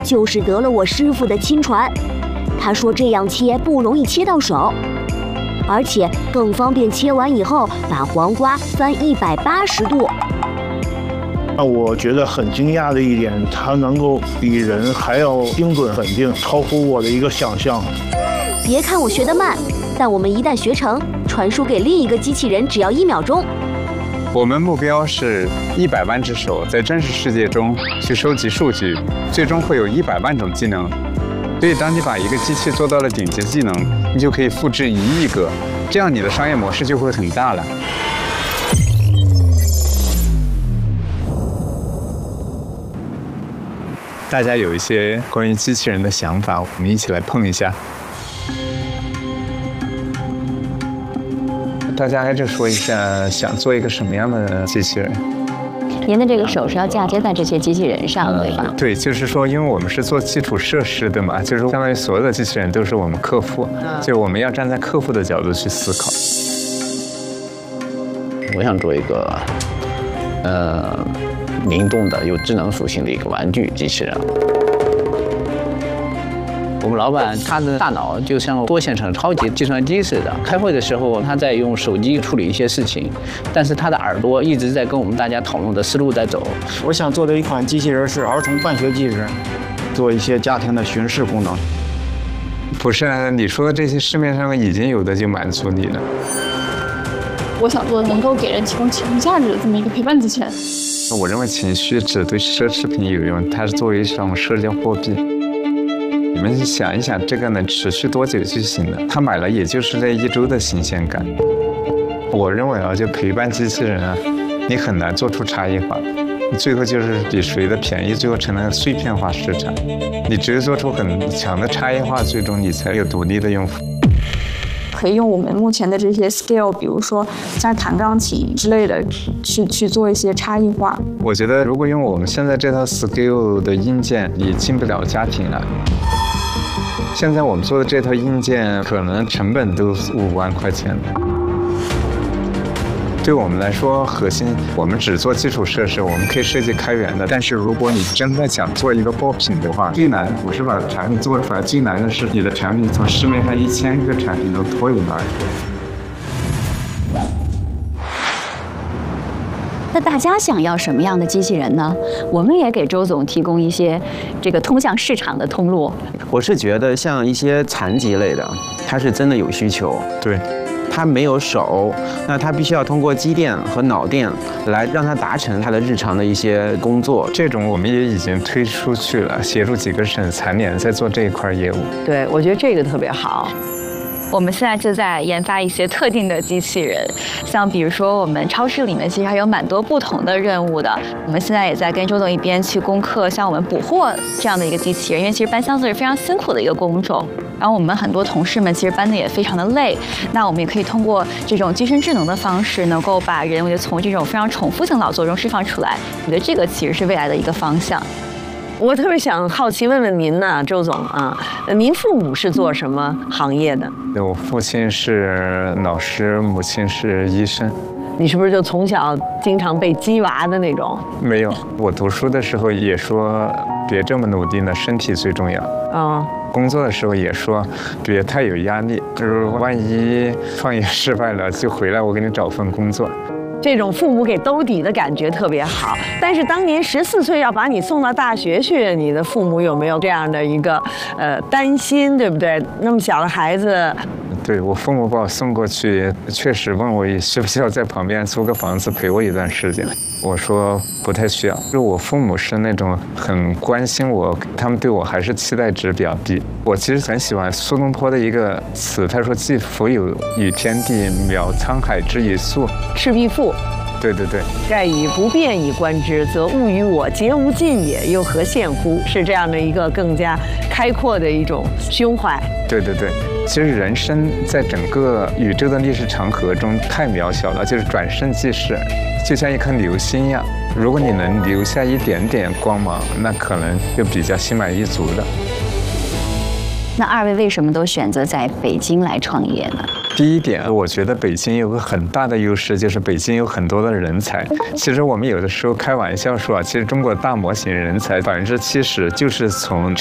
就是得了我师傅的亲传。他说这样切不容易切到手，而且更方便切完以后把黄瓜翻180度。 我觉得很惊讶的一点，它能够比人还要精准稳定，超乎我的一个想象。 别看我学得慢，但我们一旦学成，传输给另一个机器人只要1秒钟。 我们目标是100万只手在真实世界中去收集数据，最终会有100万种技能。所以，当你把一个机器做到了顶级技能，你就可以复制1亿个，这样你的商业模式就会很大了。大家有一些关于机器人的想法，我们一起来碰一下。大家挨着说一下，想做一个什么样的机器人？ 您的这个手是要嫁接在这些机器人上，对吧？ 对，就是说，因为我们是做基础设施的嘛，就是相当于所有的机器人都是我们客户，就我们要站在客户的角度去思考。 我想做一个，灵动的、有智能属性的一个玩具机器人。我们老板他的大脑就像多线程超级计算机似的，开会的时候他在用手机处理一些事情，但是他的耳朵一直在跟我们大家讨论的思路在走。 我想做的一款机器人是儿童办学机器人，做一些家庭的巡视功能。 不是，你说的这些市面上已经有的就满足你了。 我想做能够给人提供情绪价值的这么一个陪伴机器人。 我认为情绪只对奢侈品有用，它是作为一种社交货币。你们想一想，这个能持续多久就行了？他买了也就是这1周的新鲜感。我认为啊，就陪伴机器人啊，你很难做出差异化，最后就是比谁的便宜，最后成了碎片化市场。你只有做出很强的差异化，最终你才有独立的用户。 可以用我们目前的这些 skill， 比如说像弹钢琴之类的，去做一些差异化。 我觉得如果用我们现在这套 skill 的硬件，也进不了家庭了。现在我们做的这套硬件，可能成本都5万块钱的。对我们来说，核心我们只做基础设施，我们可以设计开源的。但是如果你真的想做一个爆品的话，最难不是把产品做出来，最难的是你的产品从市面上1000个产品都脱颖而出。 那大家想要什么样的机器人呢？我们也给周总提供一些这个通向市场的通路。 我是觉得像一些残疾类的，它是真的有需求。 对。 他没有手，那他必须要通过肌电和脑电来让他达成他的日常的一些工作。 这种我们也已经推出去了，协助几个省残联在做这一块业务。 对，我觉得这个特别好。 我们现在就在研发一些特定的机器人，像比如说我们超市里面其实还有蛮多不同的任务的。我们现在也在跟周总一边去攻克像我们补货这样的一个机器人，因为其实搬箱子是非常辛苦的一个工种。然后我们很多同事们其实搬的也非常的累，那我们也可以通过这种机身智能的方式，能够把人为从这种非常重复性劳作中释放出来。我觉得这个其实是未来的一个方向。 我特别想好奇问问您呢，周总啊，您父母是做什么行业的？ 我父亲是老师，母亲是医生。 你是不是就从小经常被鸡娃的那种？ 没有，我读书的时候也说别这么努力了，身体最重要。工作的时候也说别太有压力，就是万一创业失败了，就回来我给你找份工作。 这种父母给兜底的感觉特别好。但是当年14岁要把你送到大学去，你的父母有没有这样的一个担心，对不对？那么小的孩子。 对，我父母把我送过去，确实问我需不需要在旁边租个房子陪我一段时间。我说不太需要，就是我父母是那种很关心我，他们对我还是期待值比较低。我其实很喜欢苏东坡的一个词，他说既福有与天地，渺沧海之一粟。 赤壁赋。 对对对， 盖以不变以观之，则物与我皆无尽也，又何羡乎？是这样的一个更加开阔的一种胸怀。 对对对，其实人生在整个宇宙的历史长河中太渺小了，就是转瞬即逝，就像一颗流星一样。如果你能留下一点点光芒，那可能就比较心满意足的。 那二位为什么都选择在北京来创业呢？ 第一点，我觉得北京有个很大的优势，就是北京有很多的人才。其实我们有的时候开玩笑说啊，其实中国大模型人才70%就是从